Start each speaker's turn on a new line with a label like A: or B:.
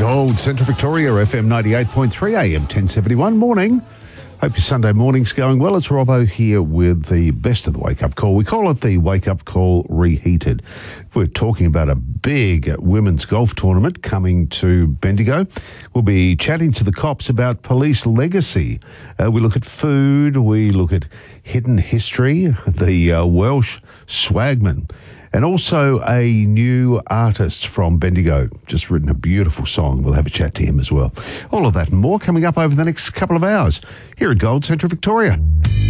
A: Gold, Central Victoria, FM 98.3 AM 1071. Morning. Hope your Sunday morning's going well. It's Robbo here with the best of the wake-up call. We call it the wake-up call reheated. We're talking about a big women's golf tournament coming to Bendigo. We'll be chatting to the cops about police legacy. We look at food. We look at hidden history, the Welsh swagman, and also a new artist from Bendigo, just written a beautiful song. We'll have a chat to him as well. All of that and more coming up over the next couple of hours here at Gold, Central Victoria.